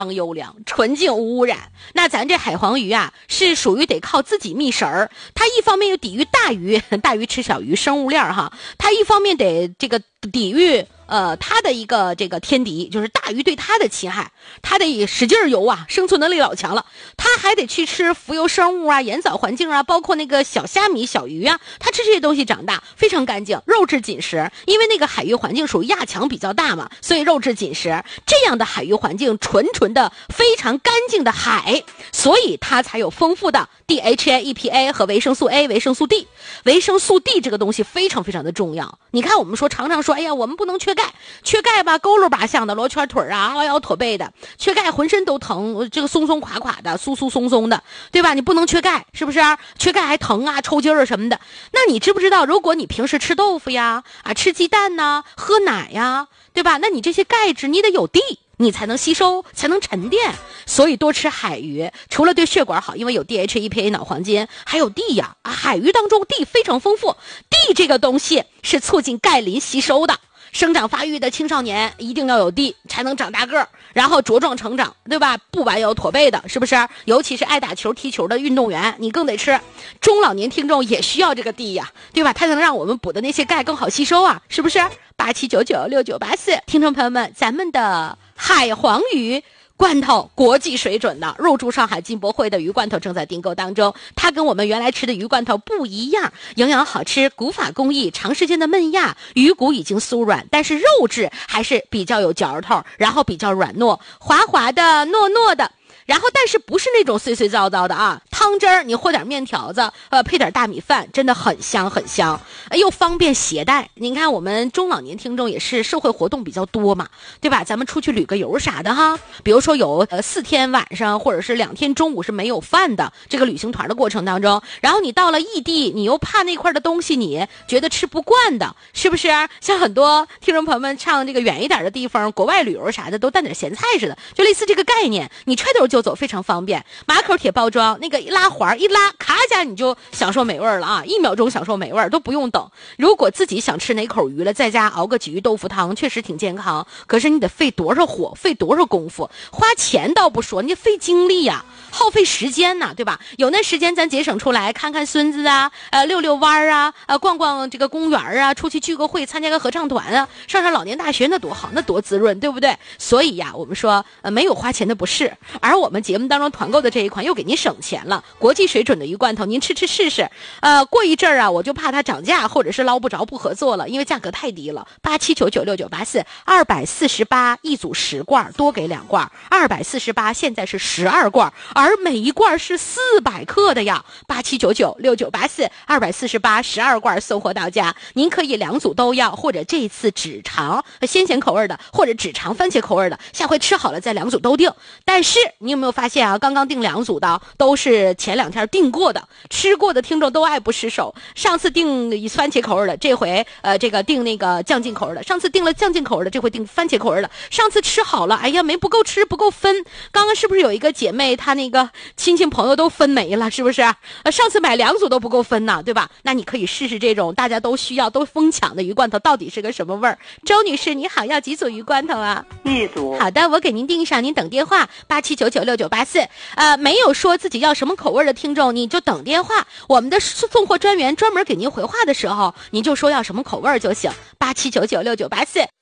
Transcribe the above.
优良，纯净无污染。那咱这海黄鱼啊，是属于得靠自己觅食儿，它一方面又抵御大鱼吃小鱼生物链哈，它一方面得这个抵御它的一个这个天敌，就是大鱼对它的侵害，它得使劲游啊，生存能力老强了。它还得去吃浮游生物啊、盐藻环境啊，包括那个小虾米、小鱼啊，它吃这些东西长大，非常干净，肉质紧实。因为那个海域环境属于亚强比较大嘛，所以肉质紧实。这样的海域环境，纯的非常干净的海，所以它才有丰富的 DHA、EPA 和维生素 A、维生素 D。维生素 D 这个东西非常非常的重要。你看我们常常说，哎呀，我们不能缺钙，缺钙吧，佝偻拔项的，罗圈腿啊，凹腰驼背的，缺钙浑身都疼，这个松松垮垮的，酥酥松松的，对吧？你不能缺钙，是不是？缺钙还疼啊，抽筋儿什么的。那你知不知道，如果你平时吃豆腐呀，吃鸡蛋呐，喝奶呀，对吧？那你这些钙质你得有地，你才能吸收，才能沉淀。所以多吃海鱼，除了对血管好，因为有 DHA、EPA 脑黄金，还有 D 呀，海鱼当中 D 非常丰富。D 这个东西是促进钙磷吸收的。生长发育的青少年一定要有 D 才能长大个儿，然后茁壮成长，对吧？不弯腰驼背的，是不是？尤其是爱打球踢球的运动员，你更得吃。中老年听众也需要这个 D 呀，对吧？它能让我们补的那些钙更好吸收啊，是不是？87996984，听众朋友们，咱们的海黄鱼罐头国际水准的，入驻上海进博会的鱼罐头正在订购当中。它跟我们原来吃的鱼罐头不一样，营养好吃，古法工艺，长时间的焖压，鱼骨已经酥软，但是肉质还是比较有嚼头，然后比较软糯，滑滑的，糯糯的。然后但是不是那种碎碎糟糟的啊，汤汁儿你和点面条子，配点大米饭，真的很香很香，又方便携带。您看我们中老年听众也是社会活动比较多嘛，对吧？咱们出去旅个游啥的哈，比如说有4天晚上或者是2天中午是没有饭的这个旅行团的过程当中，然后你到了异地，你又怕那块的东西你觉得吃不惯的，是不是？像很多听众朋友们唱这个远一点的地方，国外旅游啥的都带点咸菜似的，就类似这个概念，你揣兜就走，非常方便。马口铁包装，那个一拉环一拉，咔一下你就享受美味了啊！1秒钟享受美味都不用等。如果自己想吃哪口鱼了，在家熬个鲫鱼豆腐汤，确实挺健康。可是你得费多少火，费多少功夫，花钱倒不说，你费精力呀，耗费时间呐，对吧？有那时间咱节省出来，看看孙子啊，遛遛弯啊，逛逛这个公园啊，出去聚个会，参加个合唱团啊，上老年大学，那多好，那多滋润，对不对？所以呀，我们说没有花钱的不是，而我们节目当中团购的这一款又给您省钱了，国际水准的鱼罐头，您吃试试。过一阵儿啊，我就怕它涨价，或者是捞不着不合作了，因为价格太低了。87996984，248一组10罐，多给2罐，248现在是12罐，而每一罐是400克的呀。87996984，24812罐送货到家，您可以2组都要，或者这次只尝鲜咸口味的，或者只尝番茄口味的，下回吃好了再2组都定。但是你有没有发现啊，刚刚订2组的都是前2天订过的，吃过的听众都爱不释手。上次订番茄口味的，这回这个订那个酱劲口味的，上次订了酱劲口味的，这回订番茄口味的。上次吃好了，哎呀没不够吃不够分。刚刚是不是有一个姐妹她那个亲戚朋友都分没了，是不是？上次买2组都不够分呢，对吧？那你可以试试这种大家都需要都疯抢的鱼罐头到底是个什么味儿。周女士你好，要几组鱼罐头啊？1组。好的，我给您订上，您等电话87996984。没有说自己要什么口味的听众，你就等电话，我们的送货专员专门给您回话的时候，您就说要什么口味就行。87996984。